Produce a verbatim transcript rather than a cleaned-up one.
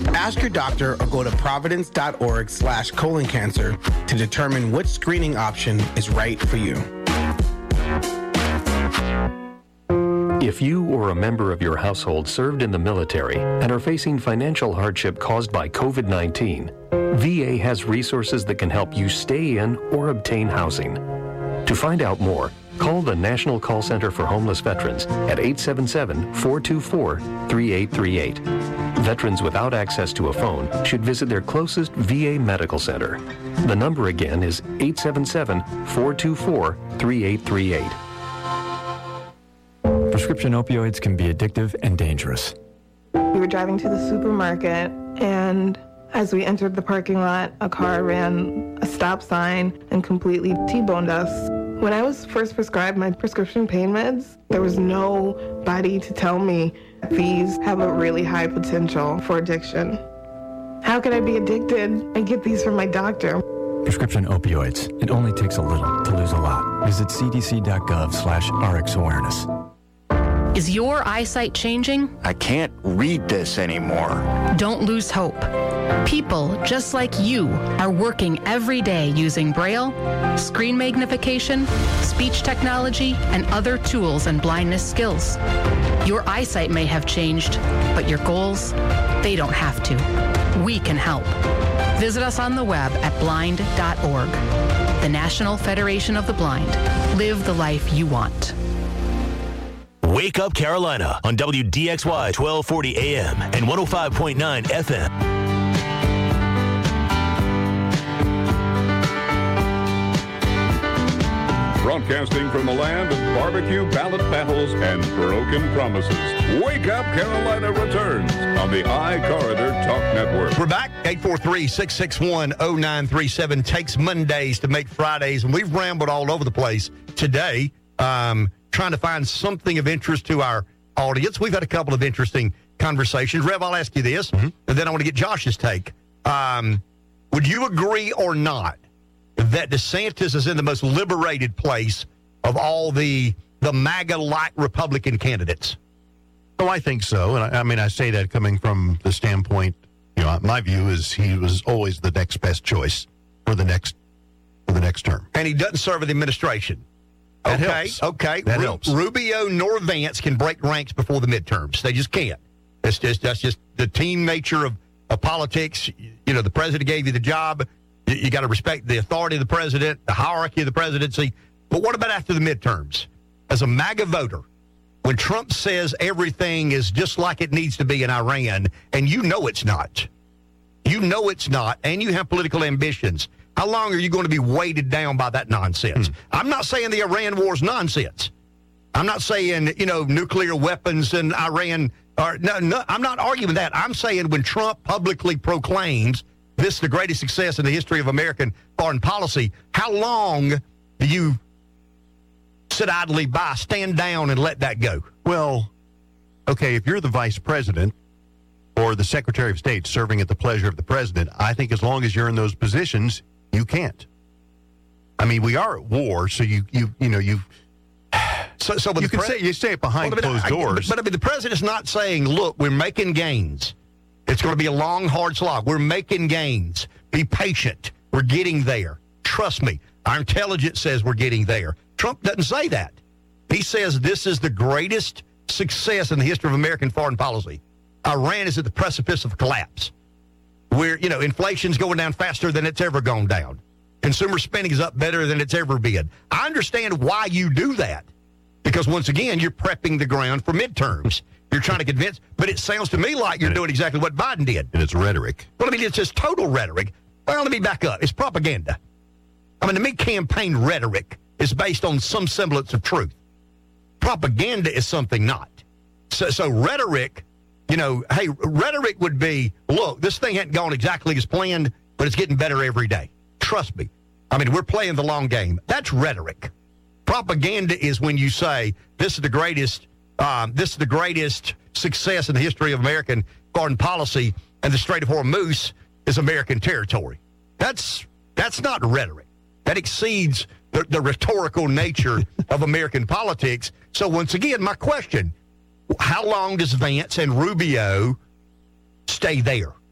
Ask your doctor or go to providence.org slash colon cancer to determine which screening option is right for you. If you or a member of your household served in the military and are facing financial hardship caused by covid nineteen, V A has resources that can help you stay in or obtain housing. To find out more, call the National Call Center for Homeless Veterans at eight seven seven, four two four, three eight three eight. Veterans without access to a phone should visit their closest V A medical center. The number again is eight seven seven, four two four, three eight three eight. Prescription opioids can be addictive and dangerous. We were driving to the supermarket, and as we entered the parking lot, a car ran a stop sign and completely T-boned us. When I was first prescribed my prescription pain meds, there was nobody to tell me these have a really high potential for addiction. How could I be addicted and get these from my doctor? Prescription opioids. It only takes a little to lose a lot. Visit cdc.gov slash RxAwareness. Is your eyesight changing? I can't read this anymore. Don't lose hope. People just like you are working every day using Braille, screen magnification, speech technology, and other tools and blindness skills. Your eyesight may have changed, but your goals, they don't have to. We can help. Visit us on the web at blind dot org. The National Federation of the Blind. Live the life you want. Wake Up Carolina on W D X Y twelve forty A M and one oh five point nine F M. Broadcasting from the land of barbecue, ballot battles, and broken promises. Wake Up Carolina returns on the iCorridor Talk Network. We're back. eight four three, six six one, oh nine three seven takes Mondays to make Fridays, and we've rambled all over the place today. Um... trying to find something of interest to our audience. We've had a couple of interesting conversations. Rev, I'll ask you this, mm-hmm. and then I want to get Josh's take. Um, would you agree or not that DeSantis is in the most liberated place of all the the MAGA-like Republican candidates? Oh, I think so. And I, I mean, I say that coming from the standpoint, you know, my view is he was always the next best choice for the next for the next term. And he doesn't serve in the administration. That okay, helps. okay. That Ru- helps. Rubio nor Vance can break ranks before the midterms. They just can't. That's just that's just the team nature of, of politics. You know, the president gave you the job. You, you got to respect the authority of the president, the hierarchy of the presidency. But what about after the midterms? As a MAGA voter, when Trump says everything is just like it needs to be in Iran, and you know it's not. You know it's not, and you have political ambitions. How long are you going to be weighted down by that nonsense? Hmm. I'm not saying the Iran war is nonsense. I'm not saying, you know, nuclear weapons in Iran are, no, no, I'm not arguing that. I'm saying when Trump publicly proclaims this is the greatest success in the history of American foreign policy, how long do you sit idly by, stand down, and let that go? Well, okay, if you're the vice president or the secretary of state serving at the pleasure of the president, I think as long as you're in those positions, you can't. I mean, we are at war, so you you you know you. So, so you can pre- say you say it behind well, closed I, doors. But, but I mean, the president's not saying, "Look, we're making gains. It's going to be a long, hard slog. We're making gains. Be patient. We're getting there. Trust me. Our intelligence says we're getting there." Trump doesn't say that. He says this is the greatest success in the history of American foreign policy. Iran is at the precipice of collapse. Where, you know, inflation's going down faster than it's ever gone down. Consumer spending is up better than it's ever been. I understand why you do that. Because, once again, you're prepping the ground for midterms. You're trying to convince, but it sounds to me like you're and doing exactly what Biden did. And it's rhetoric. Well, I mean, it's just total rhetoric. Well, let me back up. It's propaganda. I mean, to me, campaign rhetoric is based on some semblance of truth. Propaganda is something not. So, so rhetoric... You know, hey, rhetoric would be, look, this thing hadn't gone exactly as planned, but it's getting better every day. Trust me. I mean, we're playing the long game. That's rhetoric. Propaganda is when you say, this is the greatest, um, this is the greatest success in the history of American foreign policy, and the Strait of Hormuz is American territory. That's that's not rhetoric. That exceeds the, the rhetorical nature of American politics. So once again, my question, how long does Vance and Rubio stay there?